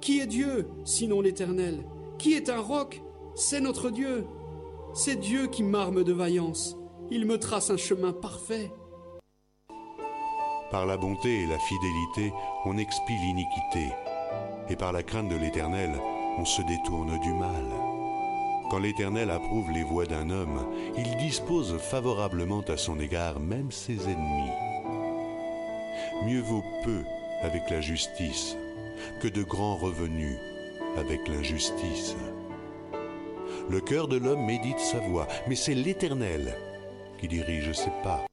Qui est Dieu, sinon l'Éternel? Qui est un roc? C'est notre Dieu. C'est Dieu qui m'arme de vaillance. Il me trace un chemin parfait. Par la bonté et la fidélité, on expie l'iniquité. Et par la crainte de l'Éternel, on se détourne du mal. Quand l'Éternel approuve les voies d'un homme, il dispose favorablement à son égard même ses ennemis. Mieux vaut peu avec la justice que de grands revenus avec l'injustice. Le cœur de l'homme médite sa voie, mais c'est l'Éternel qui dirige ses pas.